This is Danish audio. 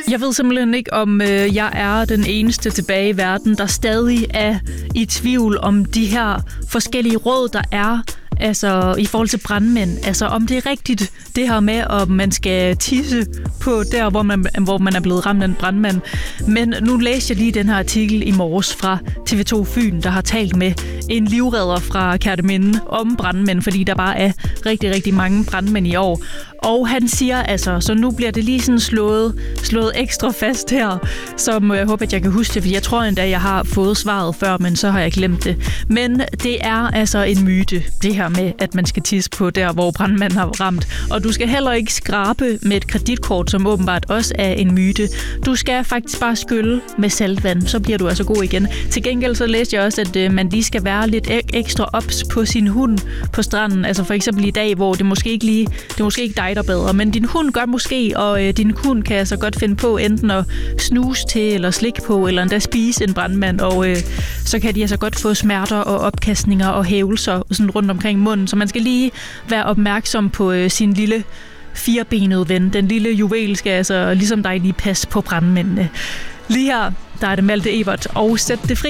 Jeg ved simpelthen ikke, om jeg er den eneste tilbage i verden, der stadig er i tvivl om de her forskellige råd, der er. Altså i forhold til brandmænd. Altså om det er rigtigt, det her med, om man skal tisse på der, hvor man er blevet ramt af en brandmand. Men nu læste jeg lige den her artikel i morges fra TV2 Fyn, der har talt med en livredder fra Kerteminde om brandmænd, fordi der bare er rigtig, rigtig mange brandmænd i år. Og han siger altså, så nu bliver det lige sådan slået ekstra fast her, som jeg håber, at jeg kan huske det, fordi jeg tror endda, jeg har fået svaret før, men så har jeg glemt det. Men det er altså en myte, det her med, at man skal tisse på der, hvor brandmanden har ramt. Og du skal heller ikke skrabe med et kreditkort, som åbenbart også er en myte. Du skal faktisk bare skylle med saltvand, så bliver du altså god igen. Til gengæld så læste jeg også, at man lige skal være lidt ekstra ops på sin hund på stranden. Altså for eksempel i dag, hvor det er måske ikke dig, der bader, men din hund gør måske, og din hund kan altså godt finde på enten at snuse til, eller slikke på, eller endda spise en brandmand, og så kan de altså godt få smerter og opkastninger og hævelser sådan rundt omkring munden, så man skal lige være opmærksom på sin lille firebenede ven. Den lille juvel skal altså ligesom dig lige passe på brandmændene. Lige her, der er det Malte Ebert og Sæt det fri.